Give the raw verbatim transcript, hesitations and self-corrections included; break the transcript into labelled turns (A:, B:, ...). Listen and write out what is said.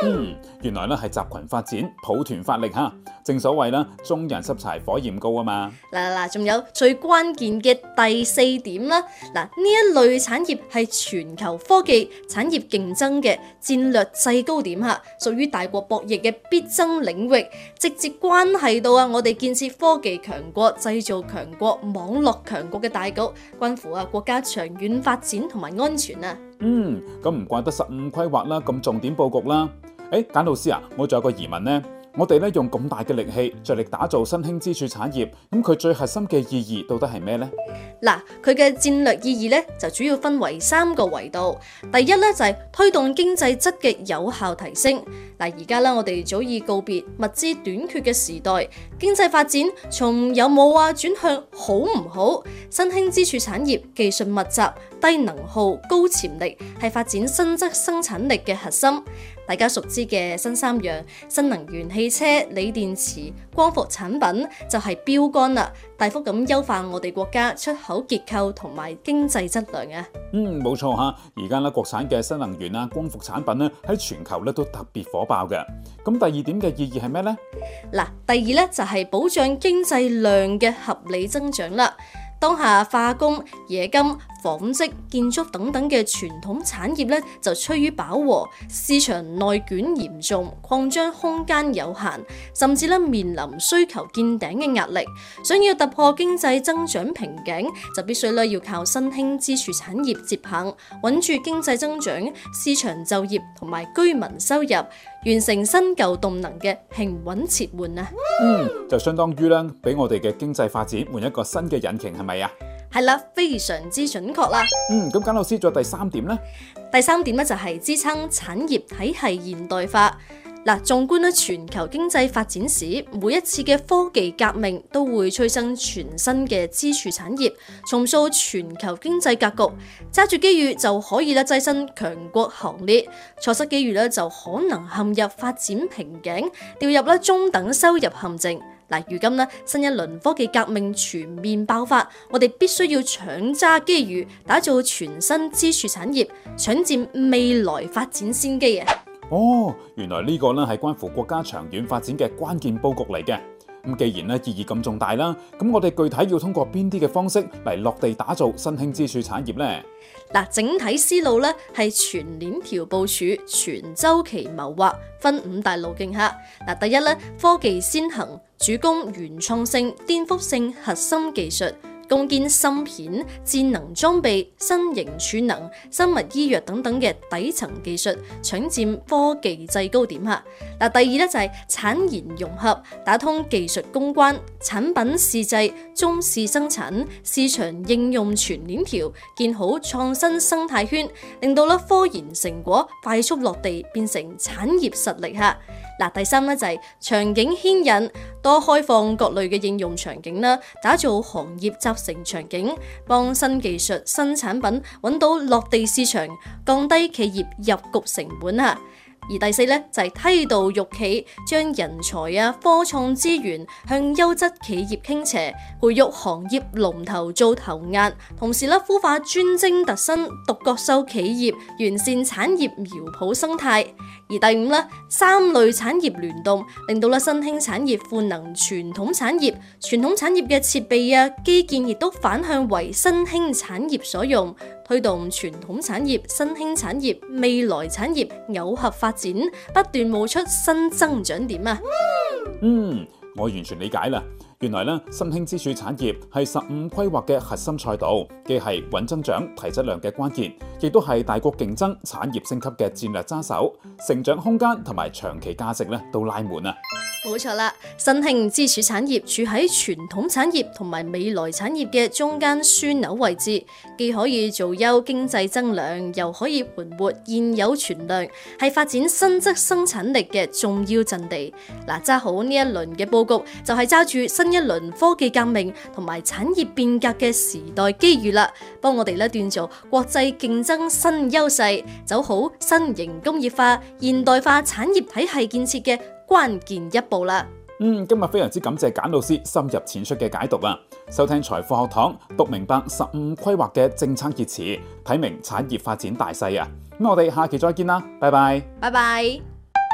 A: 嗯，原來咧係集群發展、抱團發力嚇。正所謂啦，眾人拾柴火焰高啊嘛。
B: 嗱嗱嗱，仲有最關鍵嘅第四點啦。嗱，呢一類產業係全球科技產業競爭嘅戰略制高點嚇，屬於大國博弈嘅必爭領域，直接關係到啊我哋建設科技強國、製造強國、網絡強國嘅大局，關乎啊國家長遠發展同埋安全啊。
A: 嗯，咁唔怪得十五規劃啦，咁重點佈局啦。誒，簡老師啊，我仲有個疑問呢。我哋咧用咁大嘅力氣，着力打造新興支柱產業，咁佢最核心嘅意義到底係咩呢？
B: 嗱，佢嘅戰略意義咧就主要分為三個維度。第一咧就係推動經濟質嘅有效提升。嗱，而家咧我哋早已告別物資短缺嘅時代，經濟發展從有冇啊轉向好唔好。新興支柱產業技術密集、低能耗、高潛力，係發展新質生產力嘅核心。大家熟知嘅新三樣新能源汽車、鋰電池、光伏產品就係標杆啦，大幅咁優化我哋國家出口結構同埋經濟質量啊！
A: 嗯，冇錯嚇，而家咧國產嘅新能源啊、光伏產品咧喺全球咧都特別火爆嘅。咁第二點嘅意義係咩呢？
B: 嗱，第二咧就係保障經濟量嘅合理增長啦。當下化工、冶金、紡織、建築等等嘅傳統產業咧就趨於飽和，市場內卷嚴重，擴張空間有限，甚至咧面臨需求見頂嘅壓力。想要突破經濟增長瓶頸，就必須咧要靠新興支柱產業接棒，穩住經濟增長、市場就業同埋居民收入，完成新舊動能嘅平穩切換啊！
A: 嗯，就相當於咧俾我哋嘅經濟發展換一個新嘅引擎，係咪啊？
B: 係啦，非常之準確啦。
A: 嗯，咁簡老師仲有第三點呢？
B: 第三點咧就係支撐產業體系現代化。嗱，縱觀咧全球經濟發展史，每一次嘅科技革命都會催生全新嘅支柱產業，重塑全球經濟格局。揸住機遇就可以咧躋身強國行列，錯失機遇咧就可能陷入發展瓶頸，掉入咧中等收入陷阱。嗱，如今咧新一輪科技革命全面爆發，我哋必須要搶揸機遇，打造全新支柱產業，搶佔未來發展先機啊！
A: 哦，原來呢個咧係關乎國家長遠發展嘅關鍵佈局嚟嘅。咁既然咧意義咁重大啦，咁我哋具體要通過邊啲嘅方式嚟落地打造新興支柱產業呢？
B: 嗱，整體思路咧係全鏈條部署、全周期謀劃，分五大路徑下。嗱，第一咧科技先行，主攻原創性、顛覆性核心技術。攻堅芯片、智能裝備、新型儲能、生物醫藥等等嘅底層技術，搶佔科技制高點嚇。嗱，第二咧就係產研融合，打通技術攻關、產品試製、中試生產、市場應用全鏈條，建好創新生態圈，令到咧科研成果快速落地，變成產業實力嚇。嗱，第三咧就係場景牽引，多開放各類嘅應用場景啦，打造行業集成場景，幫新技術、新產品揾到落地市場，降低企業入局成本啊！而第四咧就係梯度育企，將人才啊、科創資源向優質企業傾斜，培育行業龍頭做頭雁，同時咧孵化專精特新、獨角獸企業，完善產業苗圃生態。而第五咧，三類產業聯動，令到咧新興產業賦能傳統產業，傳統產業嘅設備啊、基建亦都反向為新興產業所用，推動傳統產業、新興產業、未來產業耦合發展，不斷冒出新增長點啊！
A: 嗯，我完全理解啦。原來咧，新興支柱產業係十五規劃嘅核心賽道，既係穩增長、提質量嘅關鍵，亦都係大國競爭、產業升級嘅戰略揸手，成長空間同埋長期價值咧都拉滿啊！
B: 冇錯啦，新興支柱產業處喺傳統產業同埋未來產業嘅中間樞紐位置，既可以做優經濟增量，又可以盤活現有存量，係發展新質生產力嘅重要陣地。嗱，揸好呢一輪嘅佈局，就係揸住新一輪科技革命同埋產業變革嘅時代機遇啦，幫我哋咧鍛造國際競爭新優勢，走好新型工業化、現代化產業體系建設嘅關鍵一步啦。
A: 嗯，今日非常之感謝簡老師深入淺出嘅解讀啊！收聽財富學堂，讀明白十五規劃嘅政策熱詞，睇明產業發展大勢啊！咁我哋下期再見啦，拜拜，
B: 拜拜。